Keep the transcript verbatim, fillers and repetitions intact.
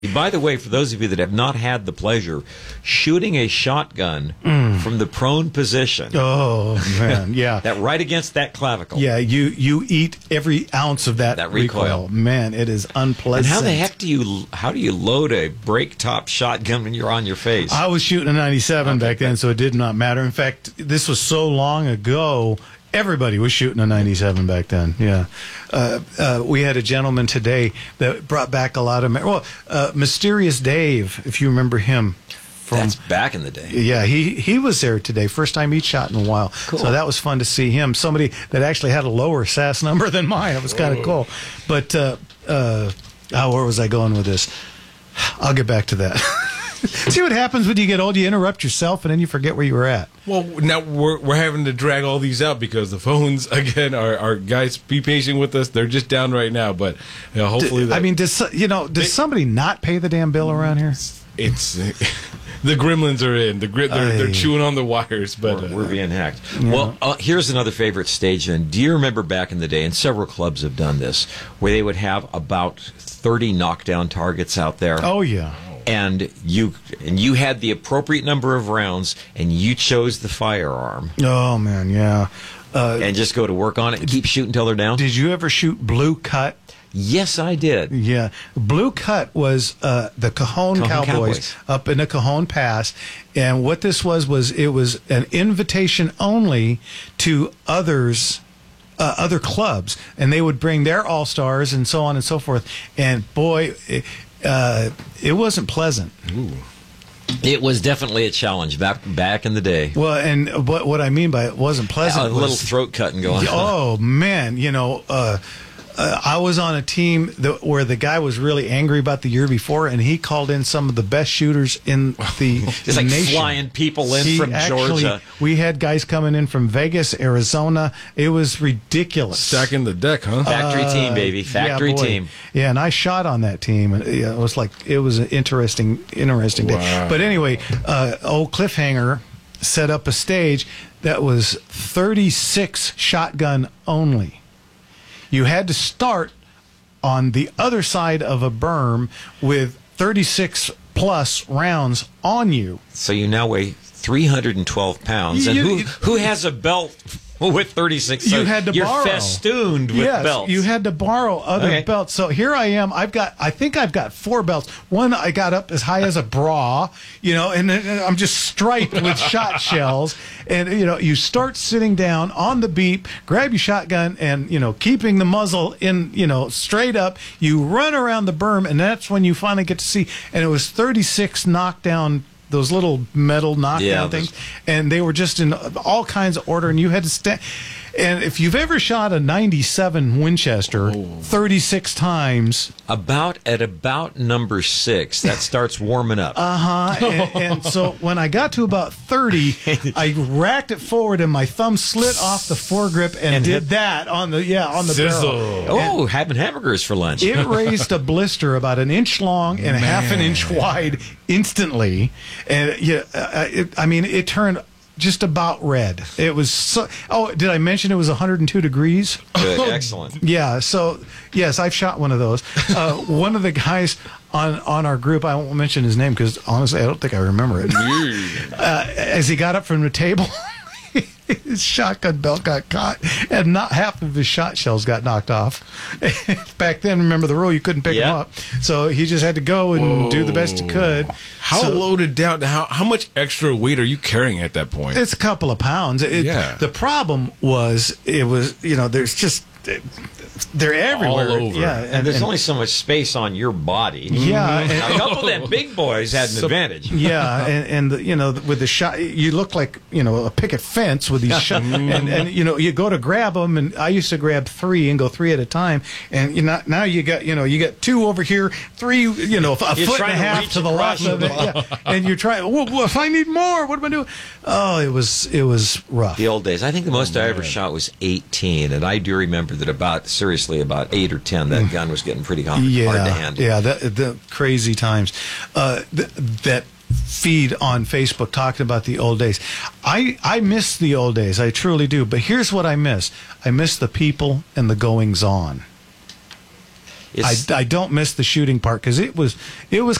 By the way, for those of you that have not had the pleasure, shooting a shotgun mm. from the prone position. Oh, man, yeah. That right against that clavicle. Yeah, you, you eat every ounce of that, that recoil. recoil. Man, it is unpleasant. And how the heck do you how do you load a break top shotgun when you're on your face? I was shooting a ninety-seven okay. back then, so it did not matter. In fact, this was so long ago. Everybody was shooting a ninety-seven back then. Yeah, uh, uh, we had a gentleman today that brought back a lot of well, uh, Mysterious Dave, if you remember him. From, That's back in the day. Yeah, he he was there today. First time he'd shot in a while. Cool. So that was fun to see him. Somebody that actually had a lower S A S number than mine. It was kind of cool. But uh, uh, oh, where was I going with this? I'll get back to that. See what happens when you get old? You interrupt yourself, and then you forget where you were at. Well, now we're we're having to drag all these out because the phones again are, are guys. Be patient with us; they're just down right now. But you know, hopefully, D- I mean, does you know? Does they, somebody not pay the damn bill around here? It's the gremlins are in. The they're, they're chewing on the wires, but we're, we're being hacked. Yeah. Well, uh, here's another favorite stage. Then, do you remember back in the day? And several clubs have done this, where they would have about thirty knockdown targets out there. Oh yeah. And you and you had the appropriate number of rounds, and you chose the firearm. Oh man, yeah. Uh, and just go to work on it and keep shooting until they're down. Did you ever shoot Blue Cut? Yes, I did. Yeah, Blue Cut was uh, the Cajon, Cajon Cowboys, Cowboys up in the Cajon Pass, and what this was was it was an invitation only to others. Uh, other clubs, and they would bring their all-stars and so on and so forth. And boy, it, uh, it wasn't pleasant. Ooh. It was definitely a challenge back back in the day. Well, and what what I mean by it wasn't pleasant, a was, little throat cutting going on. Oh man, you know. Uh, Uh, I was on a team that, where the guy was really angry about the year before, and he called in some of the best shooters in the, it's the like nation. Flying people in he from actually, Georgia. We had guys coming in from Vegas, Arizona. It was ridiculous. Stacking the deck, huh? Factory uh, team, baby. Factory yeah, team. Yeah, and I shot on that team, and it was like it was an interesting, interesting day. Wow. But anyway, uh, old Cliffhanger set up a stage that was thirty-six shotgun only. You had to start on the other side of a berm with thirty-six plus rounds on you. So you now weigh three hundred twelve pounds. And You- who who has a belt with thirty-six? So you had to you're borrow. festooned with yes, belts. You had to borrow other Okay. belts. So here I am. I've got. I think I've got four belts. One I got up as high as a bra. You know, and then I'm just striped with shot shells. And you know, you start sitting down on the beep, grab your shotgun, and you know, keeping the muzzle in, you know, straight up. You run around the berm, and that's when you finally get to see. And it was thirty-six knockdown. Those little metal knockdown Yeah, things, and they were just in all kinds of order, and you had to stand. And if you've ever shot a ninety-seven Winchester oh. thirty-six times, about at about number six, that starts warming up. Uh huh. And, and so when I got to about thirty, I racked it forward, and my thumb slid off the foregrip and, and did hit, that on the yeah on the sizzle. barrel. Oh, and having hamburgers for lunch. It raised a blister about an inch long and Man. half an inch wide instantly, and yeah, uh, it, I mean it turned just about red. It was so. Oh, did I mention it was one hundred two degrees? Good, excellent. Yeah. So yes, I've shot one of those. Uh, one of the guys on on our group, I won't mention his name because honestly, I don't think I remember it. uh, as he got up from the table, his shotgun belt got caught, and not half of his shot shells got knocked off. Back then, remember the rule, you couldn't pick yeah. them up, so he just had to go and Whoa. do the best he could. How so, loaded down? How how much extra weight are you carrying at that point? It's a couple of pounds. It, Yeah. The problem was, it was, you know, there's just, they're everywhere. All over. Yeah. And there's only so much space on your body. Yeah. And, Now, a couple of them big boys had an So- advantage. yeah, and, and the, you know, with the shot, you look like, you know, a picket fence with these shots, and, and you know, you go to grab them, and I used to grab three and go three at a time, and you know, now you got, you know, you got two over here, three, you know, a You're foot and a trying to half reach to the across left of the it, yeah. And you're trying. Well, well, if I need more, what am I doing? Oh, it was it was rough. The old days. I think the most I ever shot was eighteen, and I do remember that about, seriously, about eight or ten, that gun was getting pretty hard, yeah, hard to handle. Yeah, the, the crazy times. Uh, th- that feed on Facebook talking about the old days. I, I miss the old days. I truly do. But here's what I miss. I miss the people and the goings on. It's, I, I don't miss the shooting part because it was it was